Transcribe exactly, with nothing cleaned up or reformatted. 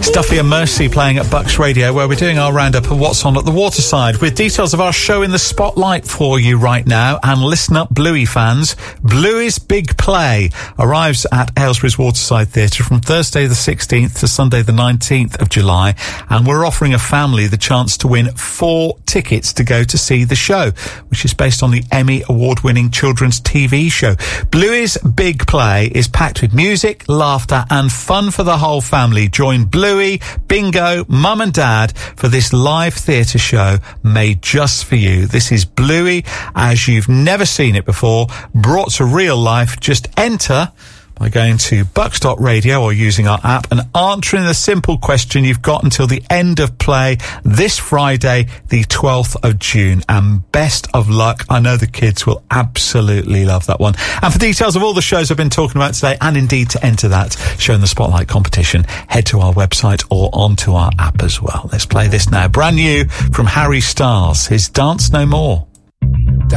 Duffy and Mercy playing at Bucks Radio, where we're doing our roundup of what's on at the Waterside with details of our show in the spotlight for you right now. And listen up, Bluey fans. Bluey's Big Play arrives at Aylesbury's Waterside Theatre from Thursday the sixteenth to Sunday the nineteenth of July. And we're offering a family the chance to win four tickets to go to see the show, which is based on the Emmy award-winning children's T V show. Bluey's Big Play is packed with music, laughter and fun for the whole family. Join Bluey, Bingo, Mum and Dad for this live theatre show made just for you. This is Bluey as you've never seen it before, brought to real life. Just enter by going to bucks dot radio or using our app and answering the simple question. You've got until the end of play this Friday, the twelfth of June. And best of luck. I know the kids will absolutely love that one. And for details of all the shows I've been talking about today, and indeed to enter that Show in the Spotlight competition, head to our website or onto our app as well. Let's play this now. Brand new from Harry Styles, his Dance No More.